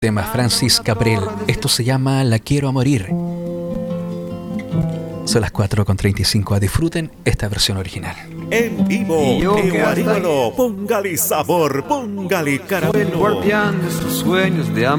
Tema Francis Cabrel. Esto se llama La quiero a morir. Son las 4:35. Disfruten esta versión original. En vivo, Teo Arévalo. Póngale sabor, póngale caramelo. Guardián de sus sueños de amor.